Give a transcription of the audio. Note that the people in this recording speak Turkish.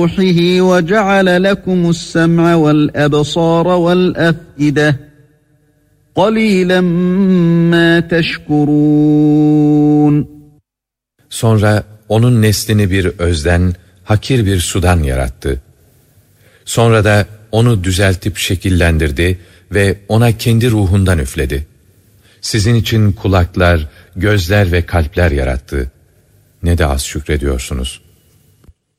روحه وجعل لكم السمع والأبصار والأفئدة قليلا ما تشكرون. Sonra onun neslini bir özden, hakir bir sudan yarattı. Sonra da onu düzeltip şekillendirdi ve ona kendi ruhundan üfledi. Sizin için kulaklar, gözler ve kalpler yarattı. Ne de az şükrediyorsunuz.